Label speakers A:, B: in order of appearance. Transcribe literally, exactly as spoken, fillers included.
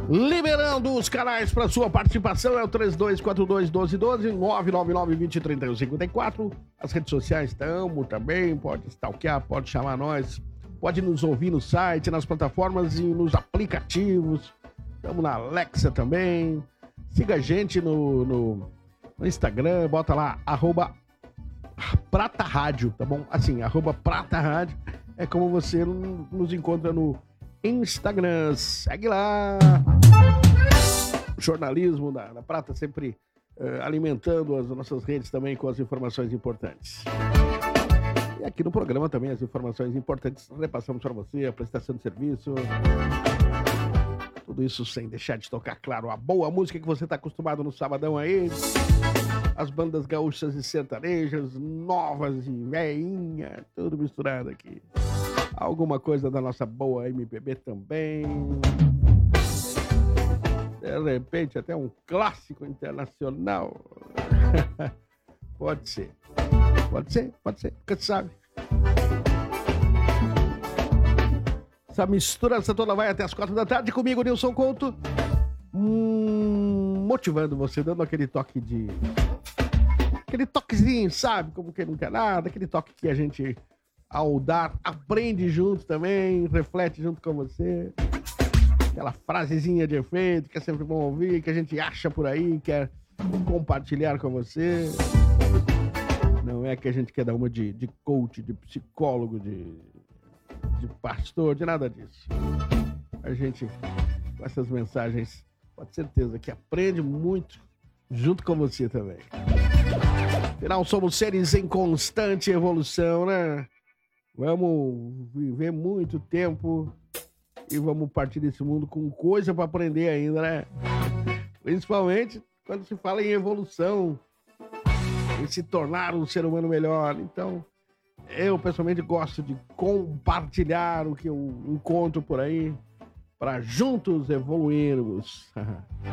A: Liberando os canais para sua participação é o três dois quatro dois, um dois um dois, nove nove nove, vinte, trinta e um, cinquenta e quatro. As redes sociais estamos também, pode stalkear, pode chamar nós, pode nos ouvir no site, nas plataformas e nos aplicativos. Estamos na Alexa também. Siga a gente no, no, no Instagram, bota lá, arroba Prata Rádio, tá bom? Assim, arroba Prata Rádio é como você nos encontra no Instagram. Segue lá. O jornalismo da, da Prata sempre uh, alimentando as nossas redes também com as informações importantes. E aqui no programa também as informações importantes repassamos para você, a prestação de serviço. Tudo isso sem deixar de tocar, claro, a boa música que você está acostumado no sabadão aí. As bandas gaúchas e sertanejas, novas e veinha, tudo misturado aqui. Alguma coisa da nossa boa M P B também. De repente, até um clássico internacional. Pode ser. Pode ser, pode ser. Nunca se sabe. Essa misturança toda vai até as quatro da tarde comigo, Nilson Couto. Hum, motivando você, dando aquele toque de... Aquele toquezinho, sabe? Como que não quer nada. Aquele toque que a gente, ao dar, aprende junto também, reflete junto com você. Aquela frasezinha de efeito que é sempre bom ouvir, que a gente acha por aí, quer compartilhar com você. Não é que a gente quer dar uma de, de coach, de psicólogo, de, de pastor, de nada disso. A gente, com essas mensagens, pode ter certeza que aprende muito junto com você também. Afinal, somos seres em constante evolução, né? Vamos viver muito tempo e vamos partir desse mundo com coisa para aprender ainda, né? Principalmente quando se fala em evolução, em se tornar um ser humano melhor. Então, eu pessoalmente gosto de compartilhar o que eu encontro por aí para juntos evoluirmos.